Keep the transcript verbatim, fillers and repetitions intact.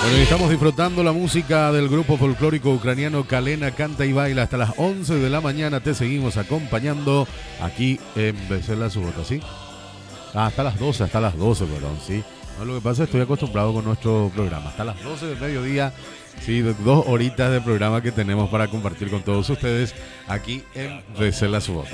Bueno, y estamos disfrutando la música del grupo folclórico ucraniano Kalena Canta y Baila hasta las once de la mañana. Te seguimos acompañando aquí en Becela Subota, ¿sí? Ah, hasta las doce, hasta las doce, perdón, sí. No, lo que pasa es que estoy acostumbrado con nuestro programa. Hasta las doce del mediodía, sí, dos horitas de programa que tenemos para compartir con todos ustedes aquí en Becela Subota.